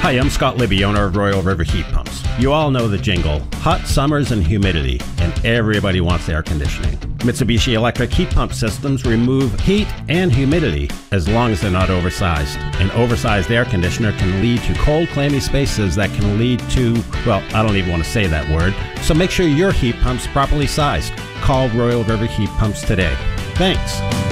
Hi, I'm Scott Libby, owner of Royal River Heat Pumps. You all know the jingle, hot summers and humidity, and everybody wants air conditioning. Mitsubishi electric heat pump systems remove heat and humidity as long as they're not oversized. An oversized air conditioner can lead to cold, clammy spaces that can lead to, well, I don't even want to say that word, so make sure your heat pump's properly sized. Call Royal River Heat Pumps today. Thanks.